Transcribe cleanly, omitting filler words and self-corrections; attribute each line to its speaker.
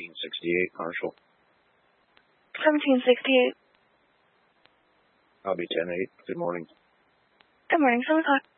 Speaker 1: 1768, Marshall.
Speaker 2: 1768.
Speaker 1: I'll be 10-8. Good morning.
Speaker 2: Good morning, 7 o'clock.